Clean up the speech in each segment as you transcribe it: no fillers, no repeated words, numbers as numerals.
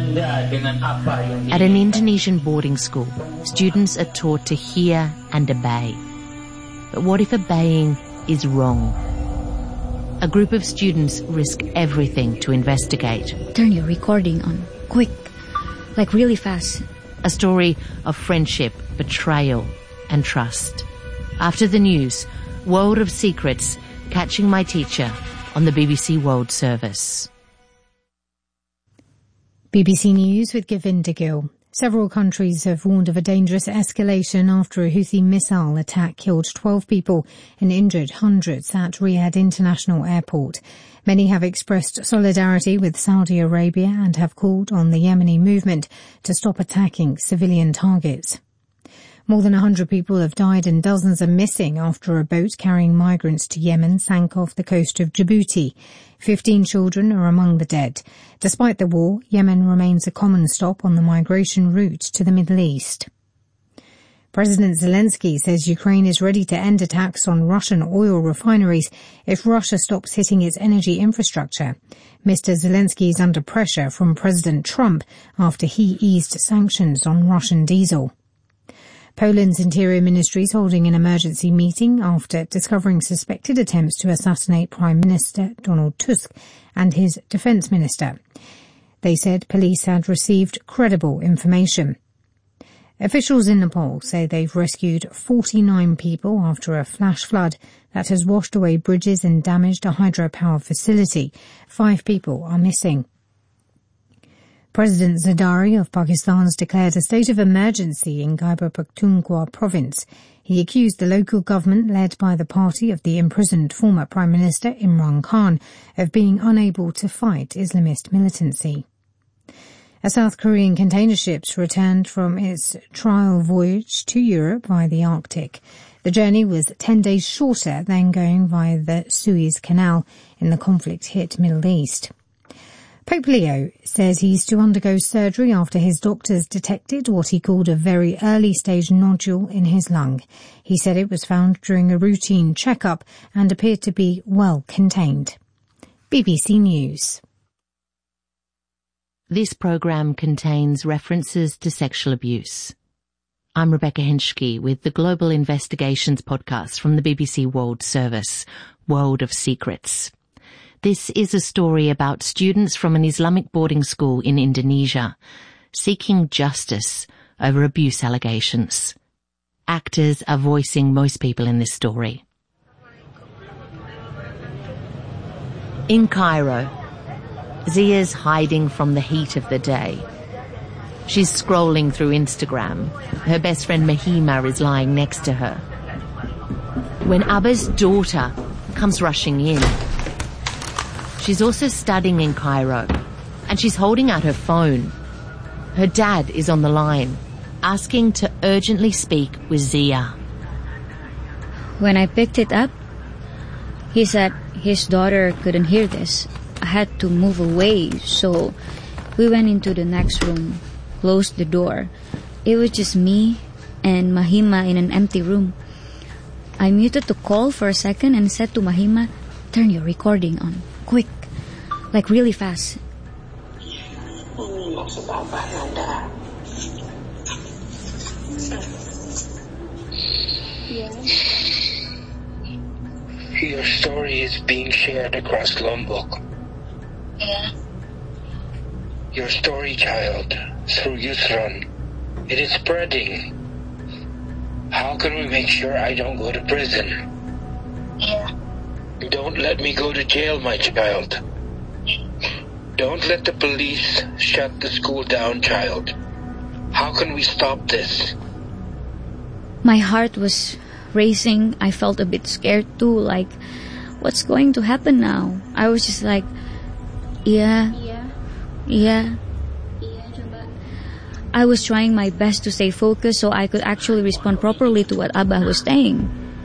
At an Indonesian boarding school, students are taught to hear and obey. But what if obeying is wrong? A group of students risk everything to investigate. Turn your recording on. Quick. Like really fast. A story of friendship, betrayal, and trust. After the news, World of Secrets, Catching My Teacher on the BBC World Service. BBC News with Govinda Gill. Several countries have warned of a dangerous escalation after a Houthi missile attack killed 12 people and injured hundreds at Riyadh International Airport. Many have expressed solidarity with Saudi Arabia and have called on the Yemeni movement to stop attacking civilian targets. More than 100 people have died and dozens are missing after a boat carrying migrants to Yemen sank off the coast of Djibouti. 15 children are among the dead. Despite the war, Yemen remains a common stop on the migration route to the Middle East. President Zelensky says Ukraine is ready to end attacks on Russian oil refineries if Russia stops hitting its energy infrastructure. Mr. Zelensky is under pressure from President Trump after he eased sanctions on Russian diesel. Poland's Interior Ministry is holding an emergency meeting after discovering suspected attempts to assassinate Prime Minister Donald Tusk and his defence minister. They said police had received credible information. Officials in Nepal say they've rescued 49 people after a flash flood that has washed away bridges and damaged a hydropower facility. 5 people are missing. President Zardari of Pakistan has declared a state of emergency in Khyber Pakhtunkhwa province. He accused the local government, led by the party of the imprisoned former Prime Minister Imran Khan, of being unable to fight Islamist militancy. A South Korean container ship returned from its trial voyage to Europe via the Arctic. The journey was 10 days shorter than going via the Suez Canal in the conflict-hit Middle East. Pope Leo says he's to undergo surgery after his doctors detected what he called a very early-stage nodule in his lung. He said it was found during a routine checkup and appeared to be well contained. BBC News. This programme contains references to sexual abuse. I'm Rebecca Henschke with the Global Investigations podcast from the BBC World Service, World of Secrets. This is a story about students from an Islamic boarding school in Indonesia seeking justice over abuse allegations. Actors are voicing most people in this story. In Cairo, Zia's hiding from the heat of the day. She's scrolling through Instagram. Her best friend Mahima is lying next to her, when Abba's daughter comes rushing in. She's also studying in Cairo, and she's holding out her phone. Her dad is on the line, asking to urgently speak with Zia. When I picked it up, he said his daughter couldn't hear this. I had to move away, so we went into the next room, closed the door. It was just me and Mahima in an empty room. I muted the call for a second and said to Mahima, "Turn your recording on. Quick. Like really fast." Your story is being shared across Lombok. Yeah. Your story, child, through Yusran. It is spreading. How can we make sure I don't go to prison? Yeah. Don't let me go to jail, my child. Don't let the police shut the school down, child. How can we stop this? My heart was racing. I felt a bit scared too, like, what's going to happen now? I was just like, yeah. I was trying my best to stay focused so I could actually respond properly to what Abba was saying.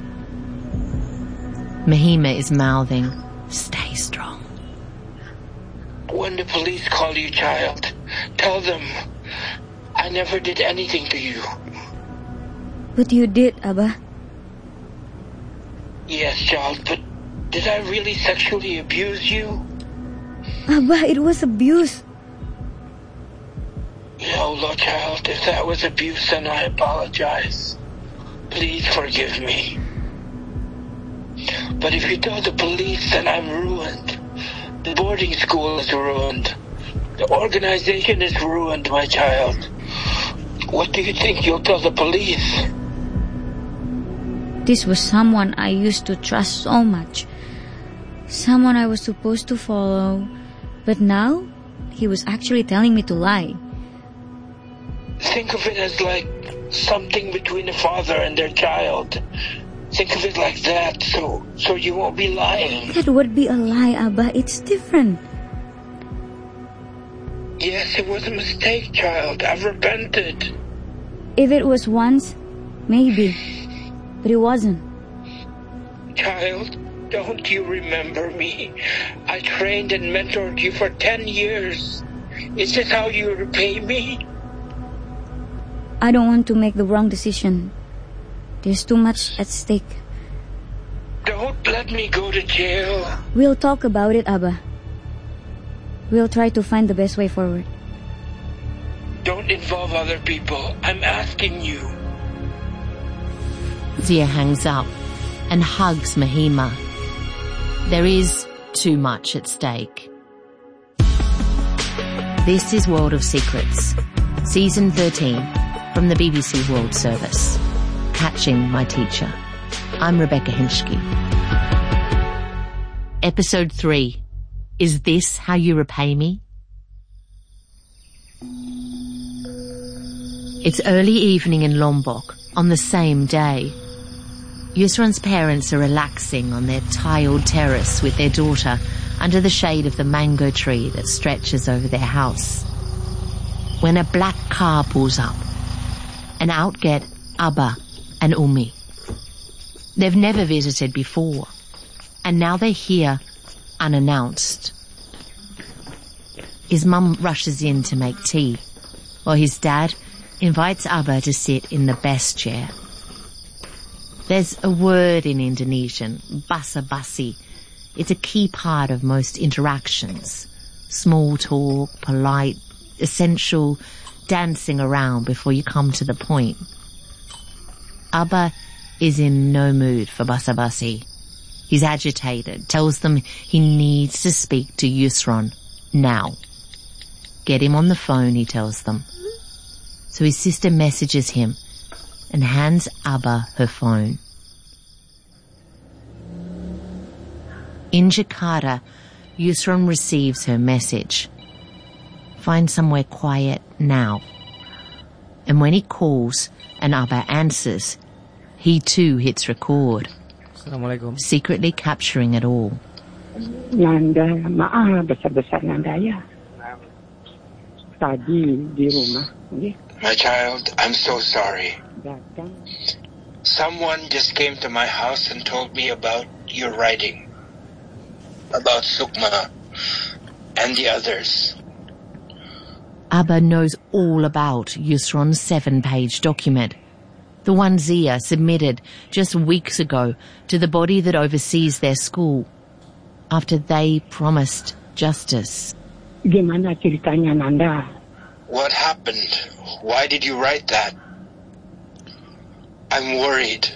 Mahima is mouthing, "Stay strong." When the police call you, child, tell them I never did anything to you. But you did, Abba. Yes, child, but did I really sexually abuse you? Abba, it was abuse. Allah, child, if that was abuse, then I apologize. Please forgive me. But if you tell the police, then I'm ruined. The boarding school is ruined. The organization is ruined, my child. What do you think you'll tell the police? This was someone I used to trust so much. Someone I was supposed to follow. But now, he was actually telling me to lie. Think of it as like something between a father and their child. Think of it like that, so you won't be lying. That would be a lie, Abba. It's different. Yes, it was a mistake, child. I've repented. If it was once, maybe. But it wasn't. Child, don't you remember me? I trained and mentored you for 10 years. Is this how you repay me? I don't want to make the wrong decision. There's too much at stake. Don't let me go to jail. We'll talk about it, Abba. We'll try to find the best way forward. Don't involve other people. I'm asking you. Zia hangs up and hugs Mahima. There is too much at stake. This is World of Secrets, Season 13 from the BBC World Service. Catching My Teacher. I'm Rebecca Hinchke. Episode 3. Is this how you repay me? It's early evening in Lombok on the same day. Yusran's parents are relaxing on their tiled terrace with their daughter under the shade of the mango tree that stretches over their house. When a black car pulls up, and out get Abba and Umi. They've never visited before, and now they're here unannounced. His mum rushes in to make tea, while his dad invites Abba to sit in the best chair. There's a word in Indonesian, basa-basi. It's a key part of most interactions. Small talk, polite, essential, dancing around before you come to the point. Abba is in no mood for basa-basi. He's agitated, tells them he needs to speak to Yusran now. Get him on the phone, he tells them. So his sister messages him and hands Abba her phone. In Jakarta, Yusran receives her message. Find somewhere quiet now. And when he calls and Abba answers, he too hits record. Assalamualaikum. Secretly capturing it all. Nanda, maaf besar-besar Nanda ya. Tadi di rumah, My child, I'm so sorry. datang. Someone just came to my house and told me about your writing. About Sukma and the others. Abba knows all about Yusran's 7-page document. The one Zia submitted just weeks ago to the body that oversees their school, after they promised justice. Gimana ceritanya Nanda? What happened? Why did you write that? I'm worried.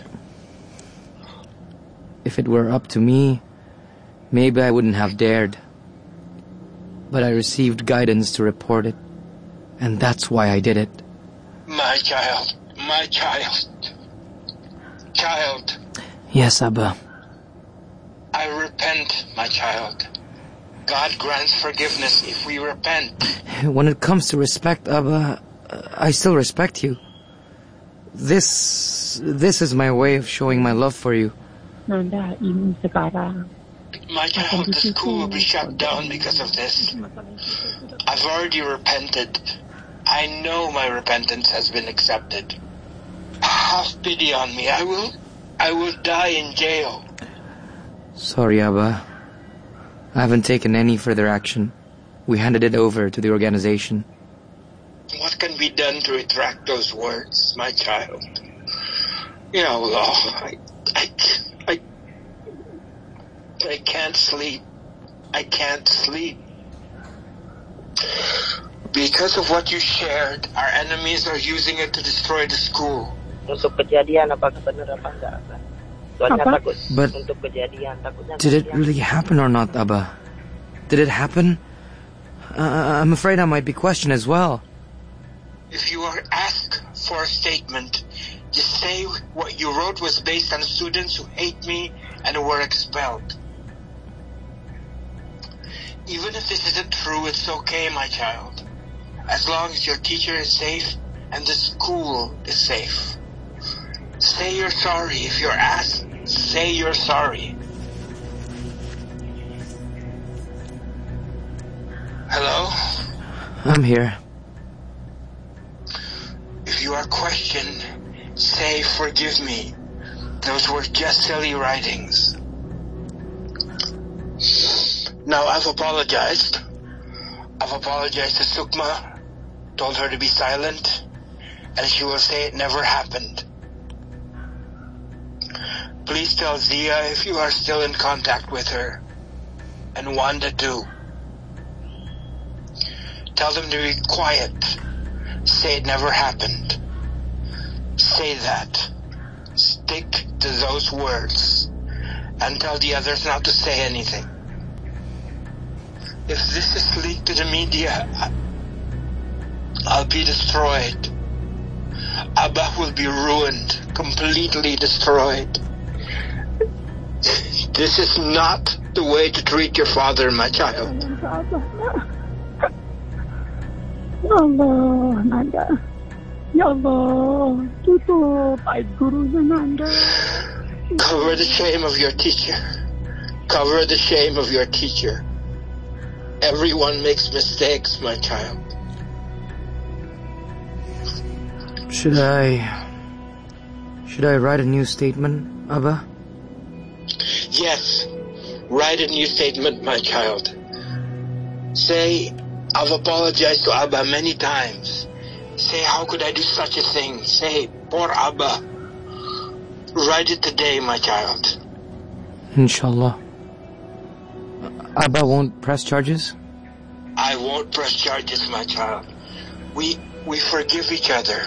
If it were up to me, maybe I wouldn't have dared. But I received guidance to report it, and that's why I did it. My child. My child. Child. Yes, Abba. I repent, my child. God grants forgiveness if we repent. When it comes to respect, Abba, I still respect you. This is my way of showing my love for you. Nanda, ini sekarang. My child, the school will be shut down because of this. I've already repented. I know my repentance has been accepted. Have pity on me. I will die in jail. Sorry, Abba. I haven't taken any further action. We handed it over to the organization. What can be done to retract those words, my child? Ya Allah, I can't sleep. I can't sleep. Because of what you shared, our enemies are using it to destroy the school. Untuk kejadian apakah benar apa enggak? Soalnya Apa? takut But untuk kejadian takutnya. did it really happen or not, Abba? Did it happen? I'm afraid I might be questioned as well. If you are asked for a statement, just say what you wrote was based on students who hate me and who were expelled. Even if this isn't true, it's okay, my child. As long as your teacher is safe and the school is safe. Say you're sorry. If you're asked, say you're sorry. Hello? I'm here. If you are questioned, say forgive me. Those were just silly writings. Now I've apologized. I've apologized to Sukma, told her to be silent, and she will say it never happened. Please tell Zia if you are still in contact with her, and Wanda too. Tell them to be quiet. Say it never happened. Say that. Stick to those words, and tell the others not to say anything. If this is leaked to the media, I'll be destroyed. Abba will be ruined, completely destroyed. This is not the way to treat your father, my child. Ya Allah, Nanda. Ya Allah, tutup aib gurunya Nanda. Cover the shame of your teacher. Cover the shame of your teacher. Everyone makes mistakes, my child. Should I write a new statement, Abba? Yes, write a new statement, my child. Say, I've apologized to Abba many times. Say, how could I do such a thing? Say, poor Abba. Write it today, my child. Inshallah. Abba won't press charges? I won't press charges, my child. We forgive each other.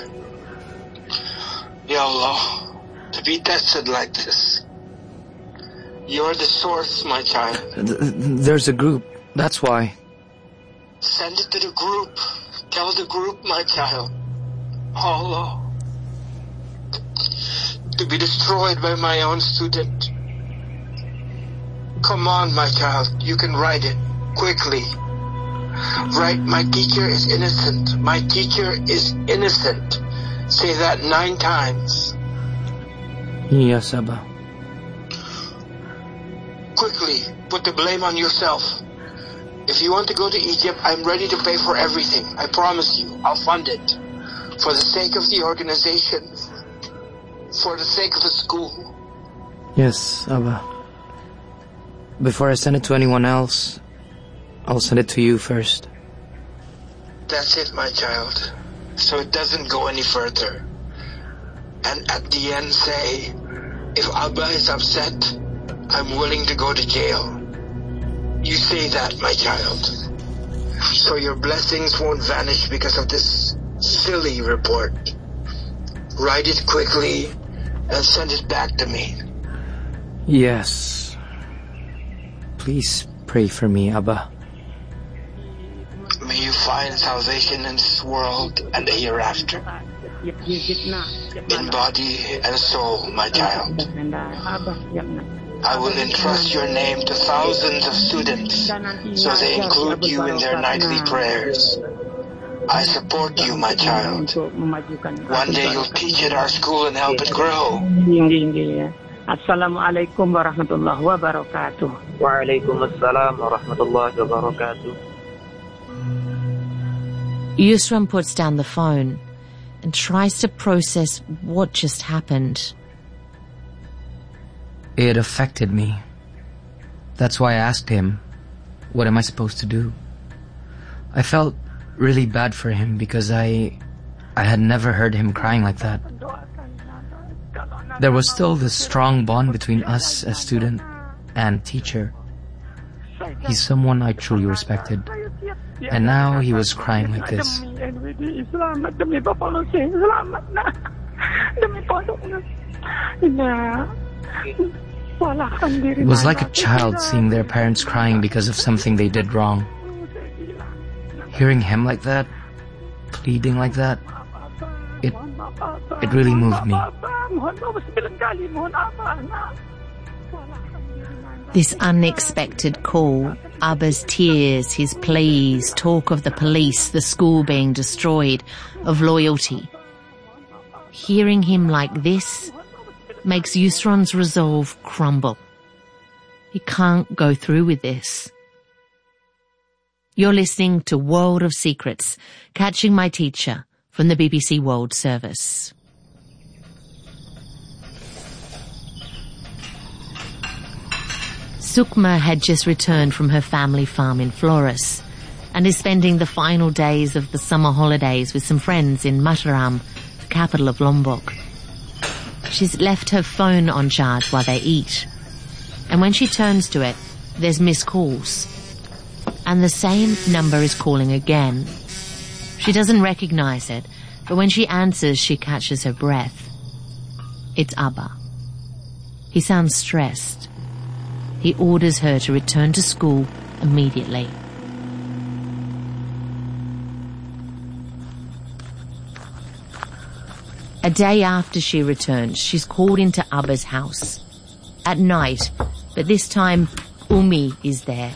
Ya Allah, to be tested like this. You're the source, my child. There's a group, that's why. Send it to the group. Tell the group, my child. Allah. To be destroyed by my own student. Come on, my child. You can write it. Quickly. Write, my teacher is innocent. My teacher is innocent. Say that 9 times. Yes, Abba. Quickly. Put the blame on yourself. If you want to go to Egypt, I'm ready to pay for everything. I promise you. I'll fund it. For the sake of the organization. For the sake of the school. Yes, Abba. Before I send it to anyone else, I'll send it to you first. That's it, my child. So it doesn't go any further. And at the end say, if Abba is upset, I'm willing to go to jail. You say that, my child. So your blessings won't vanish because of this silly report. Write it quickly and send it back to me. Yes. Please pray for me, Abba. May you find salvation in this world and the hereafter. In body and soul, my child. I will entrust your name to thousands of students so they include you in their nightly prayers. I support you, my child. One day you'll teach at our school and help it grow. Assalamualaikum warahmatullahi wabarakatuh. Waalaikumsalam warahmatullahi wabarakatuh. Yusran puts down the phone and tries to process what just happened. It affected me. That's why I asked him, what am I supposed to do? I felt really bad for him because I had never heard him crying like that. There was still this strong bond between us as student and teacher. He's someone I truly respected. And now he was crying like this. It was like a child seeing their parents crying because of something they did wrong. Hearing him like that, pleading like that, it really moved me. This unexpected call, Abba's tears, his pleas, talk of the police, the school being destroyed, of loyalty. Hearing him like this makes Yusran's resolve crumble. He can't go through with this. You're listening to World of Secrets, Catching My Teacher from the BBC World Service. Sukma had just returned from her family farm in Flores and is spending the final days of the summer holidays with some friends in Mataram, the capital of Lombok. She's left her phone on charge while they eat, and when she turns to it, there's missed calls. And the same number is calling again. She doesn't recognize it, but when she answers, she catches her breath. It's Abba. He sounds stressed. He orders her to return to school immediately. A day after she returns, she's called into Abba's house. At night, but this time, Umi is there.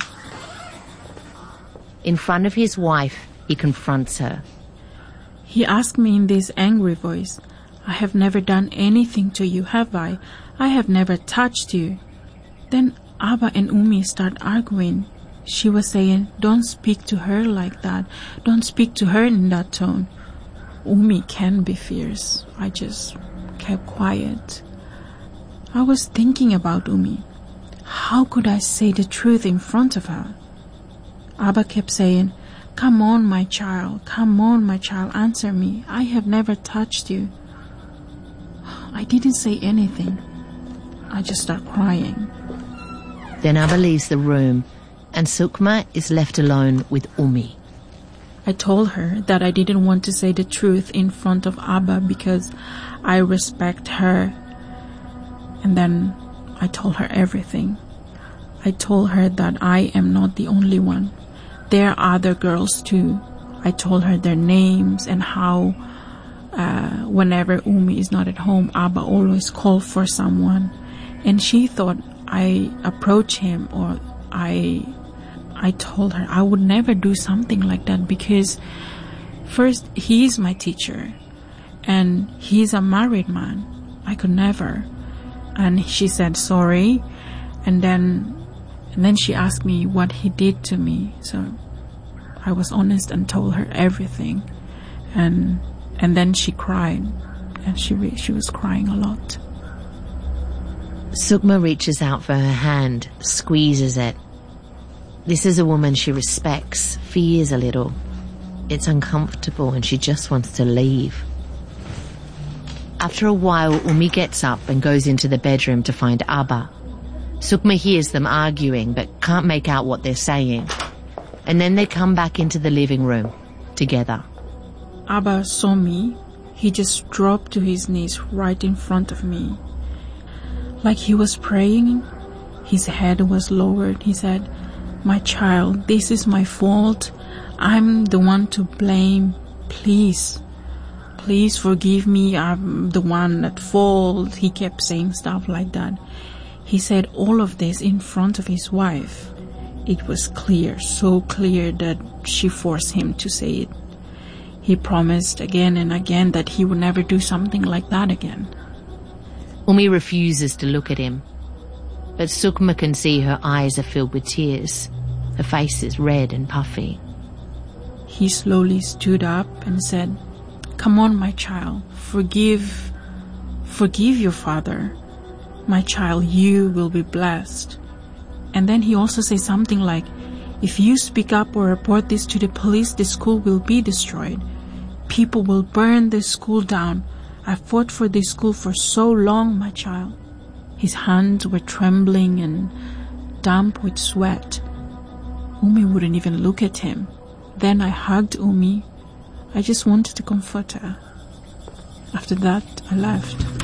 In front of his wife, he confronts her. He asked me in this angry voice, "I have never done anything to you, have I? I have never touched you." Then Abba and Umi start arguing. She was saying, "Don't speak to her like that. Don't speak to her in that tone." Umi can be fierce. I just kept quiet. I was thinking about Umi. How could I say the truth in front of her? Abba kept saying, "Come on, my child. Come on, my child. Answer me. I have never touched you." I didn't say anything. I just started crying. Then Abba leaves the room and Sukma is left alone with Umi. I told her that I didn't want to say the truth in front of Abba because I respect her. And then I told her everything. I told her that I am not the only one. There are other girls too. I told her their names and how whenever Umi is not at home, Abba always calls for someone. And she thought I approach him, or I told her I would never do something like that because first, he's my teacher and he's a married man. I could never. And she said sorry, and then she asked me what he did to me. So I was honest and told her everything. And then she cried, and she was crying a lot. Sukma reaches out for her hand, squeezes it. This is a woman she respects, fears a little. It's uncomfortable and she just wants to leave. After a while, Umi gets up and goes into the bedroom to find Abba. Sukma hears them arguing but can't make out what they're saying. And then they come back into the living room, together. Abba saw me. He just dropped to his knees right in front of me. Like he was praying, his head was lowered. He said, "My child, this is my fault. I'm the one to blame. Please forgive me. I'm the one at fault." He kept saying stuff like that. He said all of this in front of his wife. It was clear, so clear that she forced him to say it. He promised again and again that he would never do something like that again. Umi refuses to look at him, but Sukma can see her eyes are filled with tears. Her face is red and puffy. He slowly stood up and said, "Come on, my child, forgive your father. My child, you will be blessed." And then he also said something like, "If you speak up or report this to the police, the school will be destroyed. People will burn the school down. I fought for this school for so long, my child." His hands were trembling and damp with sweat. Umi wouldn't even look at him. Then I hugged Umi. I just wanted to comfort her. After that, I left.